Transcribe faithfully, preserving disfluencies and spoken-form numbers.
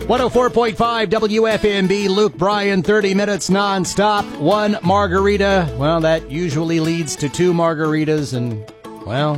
one oh four point five W F M B, Luke Bryan, thirty minutes nonstop, one margarita. Well, that usually leads to two margaritas, and, well,